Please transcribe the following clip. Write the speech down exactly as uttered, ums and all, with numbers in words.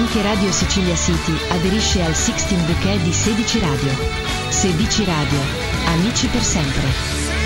Anche Radio Sicilia City aderisce al sedici Bouquet di Sedici Radio. Sedici Radio. Amici per sempre.